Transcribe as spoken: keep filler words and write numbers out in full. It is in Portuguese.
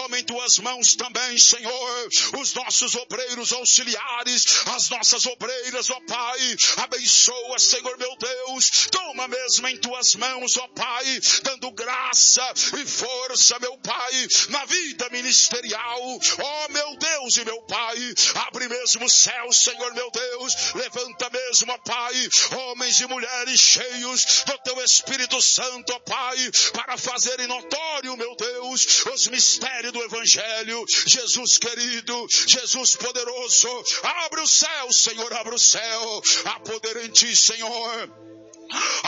toma em tuas mãos também, Senhor, os nossos obreiros auxiliares, as nossas obreiras, ó Pai, abençoa, Senhor meu Deus, toma mesmo em tuas mãos, ó Pai, dando graça e força, meu Pai, na vida ministerial, ó meu Deus e meu Pai, abre mesmo o céu, Senhor meu Deus, levanta mesmo, ó Pai, homens e mulheres cheios do teu Espírito Santo, ó Pai, para fazerem notório, meu Deus, os mistérios do Evangelho. Jesus querido, Jesus poderoso, abre o céu, Senhor, abre o céu, há poder em ti, Senhor.